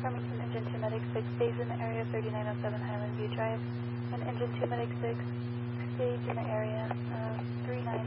Farmington Engine 2 Medic 6 stays in the area, 3907 Highland View Drive, and Engine 2 Medic 6 stays in the area, 3907